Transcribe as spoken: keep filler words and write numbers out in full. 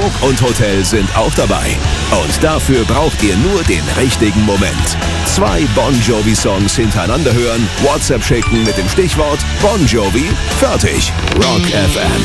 Funk und Hotel sind auch dabei. Und dafür braucht ihr nur den richtigen Moment. Zwei Bon Jovi-Songs hintereinander hören, WhatsApp schicken mit dem Stichwort Bon Jovi, fertig. Rock F M.